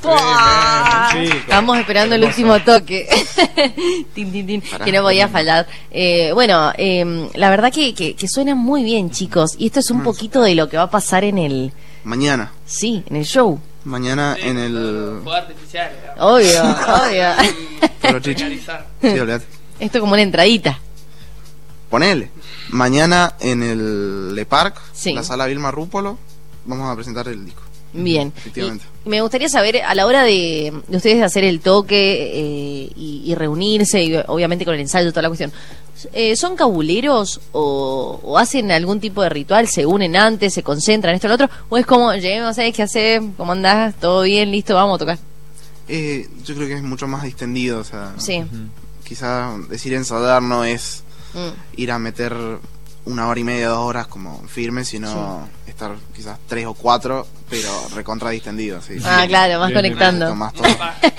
Estamos esperando el último toque. Tin, tin, tin, que no podía fallar. Bueno, la verdad que suena muy bien, chicos. Y esto es un poquito de lo que va a pasar en el... Mañana. Sí, en el show. Mañana Sí, en el... Fuego artificial. Obvio. Pero chichi. Sí, olvidate. Esto como una entradita. Ponele. Mañana en el Le Parc, Sí. la sala Vilma Rúpolo, vamos a presentar el disco. Bien. Efectivamente. Y me gustaría saber, a la hora de ustedes hacer el toque y reunirse, y obviamente con el ensayo, toda la cuestión, ¿son cabuleros o hacen algún tipo de ritual? ¿Se unen antes, se concentran, esto, lo otro? ¿O es como, lleguemos, ¿sabes qué hacer? ¿Cómo andás? ¿Todo bien? ¿Listo? Vamos a tocar. Yo creo que es mucho más distendido, o sea, Sí. quizás decir ensayar no es ir a meter 1 hora y media, 2 horas como firme, sino estar quizás 3 o 4, pero recontra distendido, sí. Ah, claro, más Bien, conectando. Tomás todo.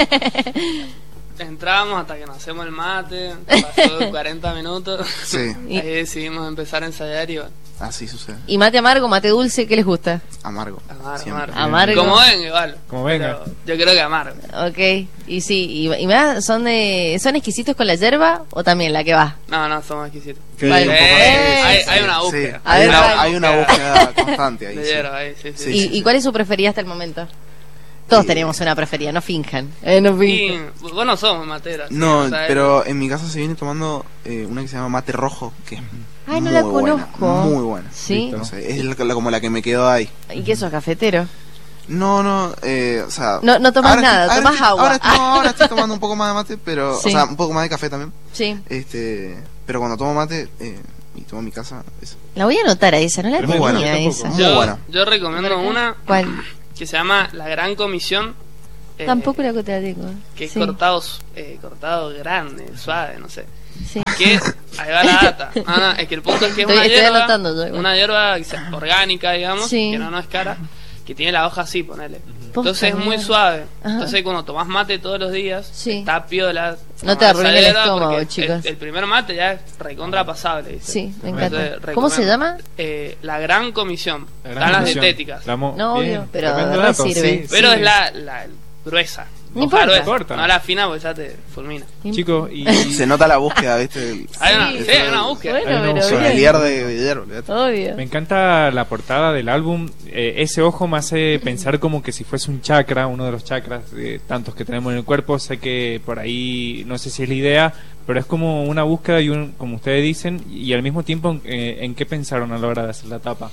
Entramos hasta que nos hacemos el mate, pasó 40 minutos. Sí, Y- Ahí decidimos empezar a ensayar y bueno, así sucede. ¿Y mate amargo, mate dulce, qué les gusta? Amargo. amargo, siempre. Amargo. Como venga, igual. Como venga. Pero yo creo que amargo. Ok, y sí, y más, ¿son exquisitos con la yerba o también la que va? No, somos exquisitos. Que Vale. un poco de- Hay una sí, búsqueda. A ver, ¿cuál? hay una búsqueda constante ahí. De sí. hierba ahí, sí. Sí. ¿Y cuál es su preferida hasta el momento? Todos tenemos una preferida, no finjan. No finjan. Y vos no somos materas. No, o sea, pero en mi casa se viene tomando una que se llama mate rojo, que es Ay, no muy la buena, conozco. muy buena. ¿Sí? No sé, es como la que me quedó ahí. ¿Y qué sos, cafetero? No, o sea... No tomás ahora nada, estoy- tomás agua. Ahora estoy tomando un poco más de mate, pero... Sí. O sea, un poco más de café también. Sí. Pero cuando tomo mate, y tomo en mi casa, eso. La voy a anotar a esa, no la Pero muy tenía buena, yo esa. tampoco. Muy buena. Yo recomiendo una ¿Cuál? que se llama La Gran Comisión. Tampoco la que te la tengo. Que es Sí, cortado grande, suave, no sé. sí. Que ahí va la data. No, es que el punto es que es Estoy una hierba, anotando yo igual. una hierba orgánica, digamos, Sí. que no es cara, que tiene la hoja así, ponele. Posta, Entonces es muy mira. suave. Ajá. Entonces cuando tomás mate todos los días, Sí. está piola. No te tomás arruine esa el hierba estómago, porque chicos. El primer mate ya es recontra pasable. ¿viste? Sí, me Entonces, encanta. ¿Cómo se recomiendo. llama? La Gran Comisión. La Están gran las comisión. dietéticas. La mo- No, bien, obvio, pero tremendo re dato, sirve. sí. Pero Sí. es la gruesa. No Hoja importa. gruesa. No la fina porque ya te fulmina. Chicos, y Se nota la búsqueda, ¿viste? Hay una, Sí. sí, hay una búsqueda. Bueno, Hay una pero opción. bien. El hierro de hierro, olvidate. Obvio. me encanta la portada del álbum. Ese ojo me hace pensar como que si fuese un chakra, uno de los chakras de tantos que tenemos en el cuerpo. Sé que por ahí, no sé si es la idea, pero es como una búsqueda y como ustedes dicen, y al mismo tiempo, ¿en qué pensaron a la hora de hacer la tapa?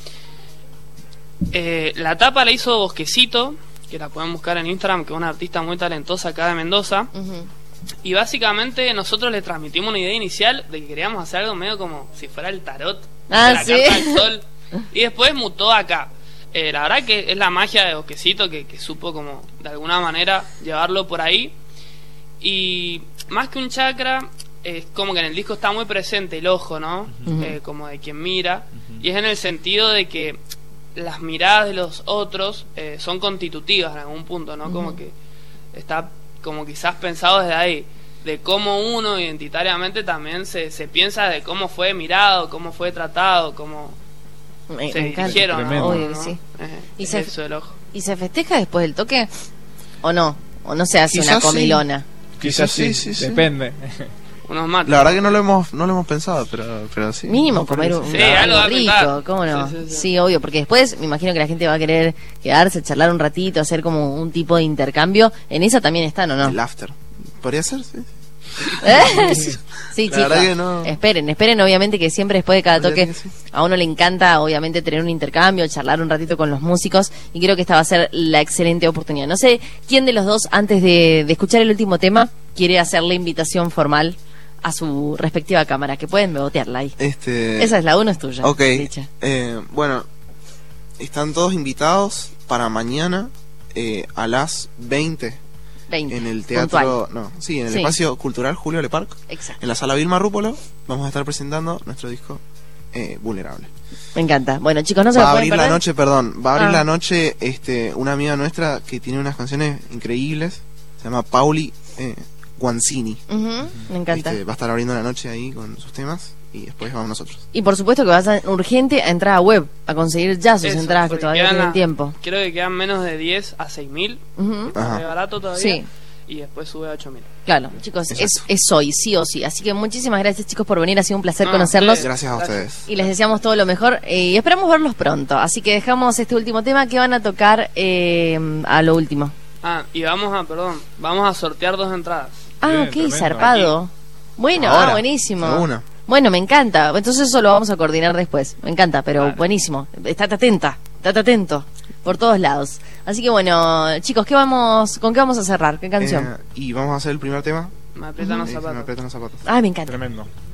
La tapa la hizo Bosquecito, que la pueden buscar en Instagram, que es una artista muy talentosa acá de Mendoza. Ujú. Y básicamente nosotros le transmitimos una idea inicial de que queríamos hacer algo medio como si fuera el tarot, Ah, de la ¿sí? carta del sol. Y después mutó acá. La verdad que es la magia de Bosquecito que supo como de alguna manera llevarlo por ahí. Y más que un chakra, es como que en el disco está muy presente el ojo, ¿no? Ujú. Como de quien mira. Y es en el sentido de que las miradas de los otros son constitutivas en algún punto, ¿no? Como que está como quizás pensado desde ahí, de cómo uno identitariamente también se piensa de cómo fue mirado, cómo fue tratado, cómo Me se encanta. dirigieron. Tremendo. Obvio que ¿no? sí. ¿Y ¿Y se- eso del ojo? ¿Y se festeja después del toque? ¿O no? ¿O no se hace Quizás una sí. comilona? Quizás sí. Depende. Unos mates. La verdad que no lo hemos pensado, pero sí. Mínimo comer un Sí, algo va a rico, pintar. ¿cómo no? Sí, sí, sí. Sí, obvio, porque después me imagino que la gente va a querer quedarse, charlar un ratito, hacer como un tipo de intercambio. En esa también están, ¿o no? El after. Podría ser, sí. ¿Eh? Sí, La chicos. verdad que no. Esperen, obviamente que siempre después de cada Olvídate toque que sí. a uno le encanta, obviamente, tener un intercambio, charlar un ratito con los músicos, y creo que esta va a ser la excelente oportunidad. No sé quién de los dos, antes de escuchar el último tema, quiere hacer la invitación formal a su respectiva cámara, que pueden bebotearla ahí. Esa es la uno, es tuya. Ok. Licha. Bueno, están todos invitados para mañana a las 20 20. en el teatro. Puntual. No, sí, en el Sí. espacio cultural Julio Le Parc. Exacto. En la sala Vilma Rúpolo vamos a estar presentando nuestro disco Vulnerable. Me encanta. Bueno, chicos, no se Va lo a pueden abrir la perder. noche, perdón, va a abrir Ah. la noche una amiga nuestra que tiene unas canciones increíbles. Se llama Pauli Guancini. Ujú, me encanta. Va a estar abriendo la noche ahí con sus temas. y después vamos nosotros. Y por supuesto que vas urgente a entrar a web, a conseguir ya sus Eso, entradas que porque todavía quedan tienen tiempo. Creo que quedan menos de 10 a 6.000, Ujú. Ajá. de barato todavía. Sí. Y después sube a 8.000. Claro, chicos, Exacto. es hoy, sí o sí. Así que muchísimas gracias, chicos, por venir. Ha sido un placer No, conocerlos. sí. Gracias a ustedes. Y les deseamos todo lo mejor y esperamos verlos pronto. Así que dejamos este último tema que van a tocar a lo último. Y vamos a sortear 2 entradas. Ah, Bien, ok, tremendo. zarpado. Bueno, Ahora, buenísimo. de una. Bueno, me encanta. Entonces eso lo vamos a coordinar después. Me encanta, pero Vale. buenísimo. Estate atento. Por todos lados. Así que bueno, chicos, ¿con qué vamos a cerrar? ¿Qué canción? Y vamos a hacer el primer tema. Me aprietan los Se me zapatos. aprietan los zapatos. Ah, me encanta. Tremendo.